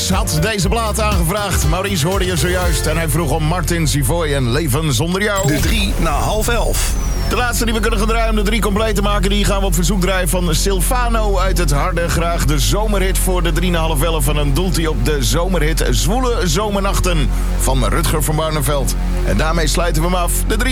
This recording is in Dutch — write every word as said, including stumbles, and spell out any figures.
Maurice had deze plaat aangevraagd. Maurice hoorde je zojuist en hij vroeg om Martin Savoy en Leven zonder jou. De drie na half elf. De laatste die we kunnen gaan draaien om de drie compleet te maken... die gaan we op verzoek draaien van Silvano uit het Harde. Graag de zomerhit voor de drie na half elf. En dan doelt hij op de zomerhit Zwoele Zomernachten van Rutger van Barneveld. En daarmee sluiten we hem af. De drie